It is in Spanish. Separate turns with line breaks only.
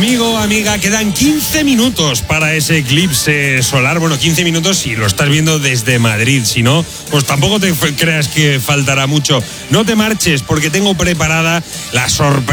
Amigo, amiga, quedan 15 minutos para ese eclipse solar. Bueno, 15 minutos si lo estás viendo desde Madrid. Si no, pues tampoco te creas que faltará mucho. No te marches porque tengo preparada la sorpresa